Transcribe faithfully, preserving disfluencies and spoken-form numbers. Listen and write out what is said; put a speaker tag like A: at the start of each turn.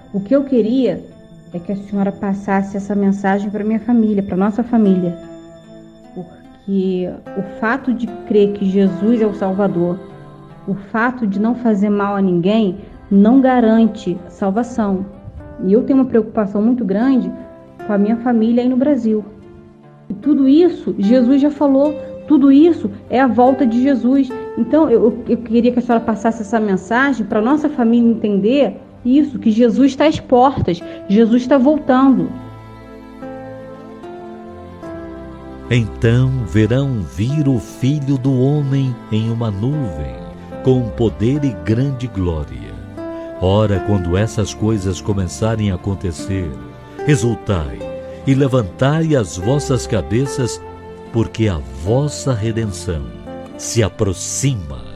A: O que eu queria é que a senhora passasse essa mensagem para minha família, para nossa família. Porque o fato de crer que Jesus é o Salvador, o fato de não fazer mal a ninguém, não garante salvação. E eu tenho uma preocupação muito grande com a minha família aí no Brasil. E tudo isso, Jesus já falou, tudo isso é a volta de Jesus. Então, eu, eu queria que a senhora passasse essa mensagem para a nossa família entender isso, que Jesus está às portas, Jesus está voltando.
B: Então verão vir o Filho do Homem em uma nuvem, com poder e grande glória. Ora, quando essas coisas começarem a acontecer, exultai e levantai as vossas cabeças, porque a vossa redenção se aproxima.